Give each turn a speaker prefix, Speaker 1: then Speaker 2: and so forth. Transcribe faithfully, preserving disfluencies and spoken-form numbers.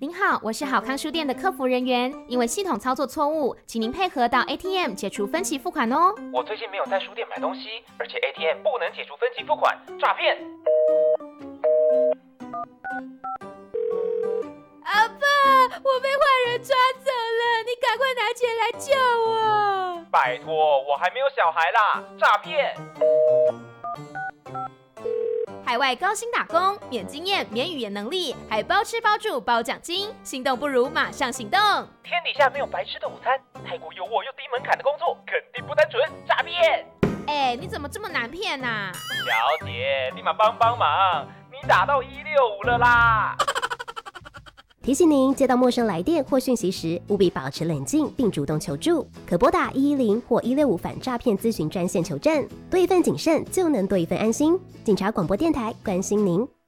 Speaker 1: 您好，我是好康书店的客服人员，因为系统操作错误，请您配合到 A T M 解除分期付款哦。
Speaker 2: 我最近没有在书店买东西，而且 A T M 不能解除分期付款，诈骗！
Speaker 3: 阿爸，我被坏人抓走了，你赶快拿钱来救我！
Speaker 2: 拜托，我还没有小孩啦，诈骗！
Speaker 1: 海外高薪打工，免经验、免语言能力，还包吃包住包奖金，心动不如马上行动！
Speaker 2: 天底下没有白吃的午餐，泰国有我又低门槛的工作，肯定不单纯，诈骗！
Speaker 1: 哎，你怎么这么难骗啊？
Speaker 2: 小姐，立马帮帮忙，你打到一六五了啦！
Speaker 4: 提醒您，接到陌生来电或讯息时，务必保持冷静并主动求助，可拨打一一零或一六五反诈骗咨询专线求证。多一份谨慎，就能多一份安心。警察广播电台关心您。